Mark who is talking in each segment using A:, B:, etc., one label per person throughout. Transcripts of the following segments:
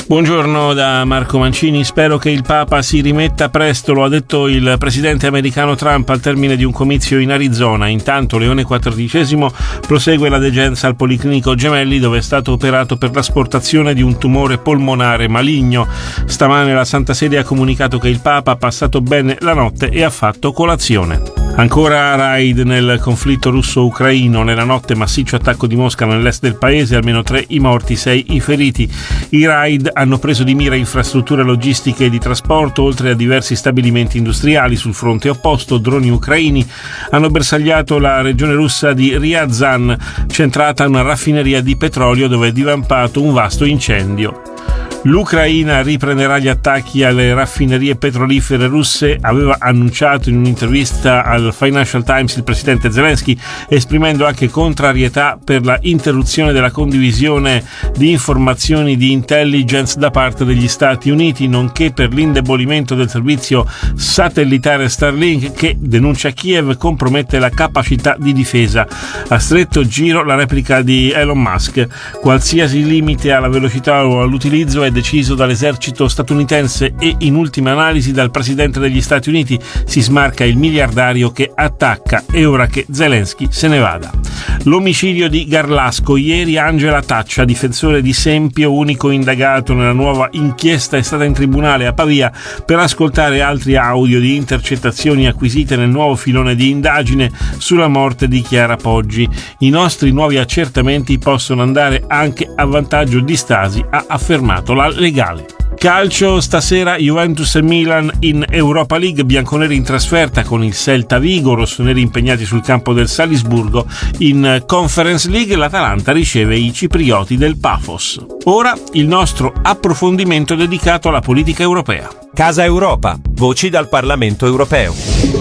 A: Buongiorno da Marco Mancini. Spero che il Papa si rimetta presto, lo ha detto il presidente americano Trump al termine di un comizio in Arizona. Intanto Leone XIV prosegue la degenza al Policlinico Gemelli, dove è stato operato per l'asportazione di un tumore polmonare maligno. Stamane la Santa Sede ha comunicato che il Papa ha passato bene la notte e ha fatto colazione. Ancora raid nel conflitto russo-ucraino. Nella notte massiccio attacco di Mosca nell'est del paese, almeno 3 i morti, 6 i feriti. I raid hanno preso di mira infrastrutture logistiche e di trasporto, oltre a diversi stabilimenti industriali. Sul fronte opposto, droni ucraini hanno bersagliato la regione russa di Ryazan, centrata una raffineria di petrolio dove è divampato un vasto incendio. L'Ucraina riprenderà gli attacchi alle raffinerie petrolifere russe, aveva annunciato in un'intervista al Financial Times il presidente Zelensky, esprimendo anche contrarietà per la interruzione della condivisione di informazioni di intelligence da parte degli Stati Uniti, nonché per l'indebolimento del servizio satellitare Starlink che, denuncia Kiev, compromette la capacità di difesa. A stretto giro la replica di Elon Musk: qualsiasi limite alla velocità o all'utilizzo è deciso dall'esercito statunitense e in ultima analisi dal presidente degli Stati Uniti. Si smarca il miliardario che attacca, è ora che Zelensky se ne vada. L'omicidio di Garlasco. Ieri Angela Taccia, difensore di Sempio, unico indagato nella nuova inchiesta, è stata in tribunale a Pavia per ascoltare altri audio di intercettazioni acquisite nel nuovo filone di indagine sulla morte di Chiara Poggi. I nostri nuovi accertamenti possono andare anche a vantaggio di Stasi, ha affermato la legale. Calcio, stasera Juventus e Milan in Europa League, bianconeri in trasferta con il Celta Vigo, rossoneri impegnati sul campo del Salisburgo. In Conference League l'Atalanta riceve i ciprioti del Pafos. Ora il nostro approfondimento dedicato alla politica europea.
B: Casa Europa, voci dal Parlamento europeo.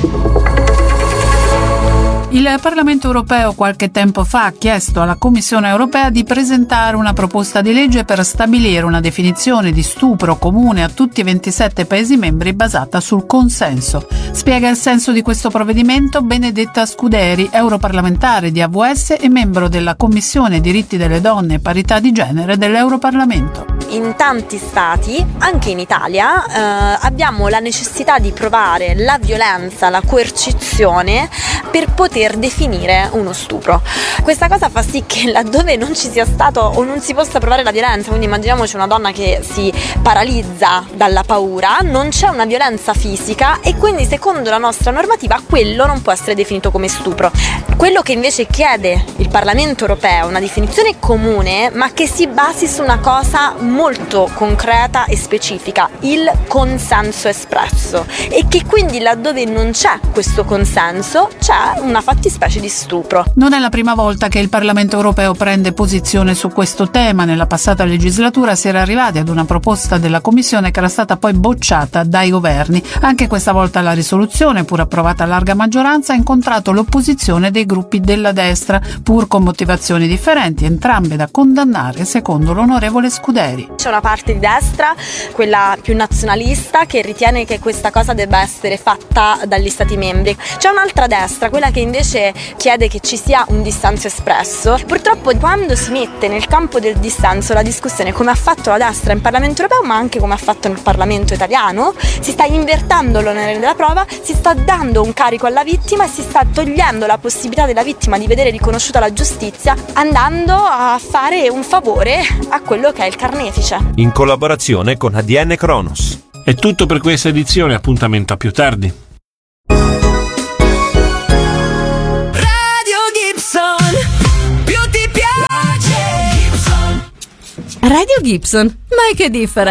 C: Il Parlamento europeo qualche tempo fa ha chiesto alla Commissione europea di presentare una proposta di legge per stabilire una definizione di stupro comune a tutti i 27 Paesi membri basata sul consenso. Spiega il senso di questo provvedimento Benedetta Scuderi, europarlamentare di AVS e membro della Commissione Diritti delle Donne e Parità di Genere dell'Europarlamento.
D: In tanti stati, anche in Italia, abbiamo la necessità di provare la violenza, la coercizione per poter definire uno stupro. Questa cosa fa sì che laddove non ci sia stato o non si possa provare la violenza, quindi immaginiamoci una donna che si paralizza dalla paura, non c'è una violenza fisica e quindi secondo la nostra normativa quello non può essere definito come stupro. Quello che invece chiede il Parlamento europeo è una definizione comune ma che si basi su una cosa molto concreta e specifica, il consenso espresso, e che quindi laddove non c'è questo consenso c'è una fattispecie di stupro.
C: Non è la prima volta che il Parlamento europeo prende posizione su questo tema. Nella passata legislatura si era arrivati ad una proposta della Commissione che era stata poi bocciata dai governi. Anche questa volta la risoluzione, pur approvata a larga maggioranza, ha incontrato l'opposizione dei gruppi della destra, pur con motivazioni differenti, entrambe da condannare secondo l'onorevole Scuderi.
D: C'è una parte di destra, quella più nazionalista, che ritiene che questa cosa debba essere fatta dagli Stati membri. C'è un'altra destra, quella che invece chiede che ci sia un dissenso espresso. Purtroppo quando si mette nel campo del dissenso la discussione, come ha fatto la destra in Parlamento europeo ma anche come ha fatto nel Parlamento italiano, si sta invertendo l'onere della prova, si sta dando un carico alla vittima e si sta togliendo la possibilità della vittima di vedere riconosciuta la giustizia, andando a fare un favore a quello che è il carnefice.
B: In collaborazione con ADN Kronos.
A: È tutto per questa edizione, appuntamento a più tardi.
E: Radio Gibson, mai che differenza?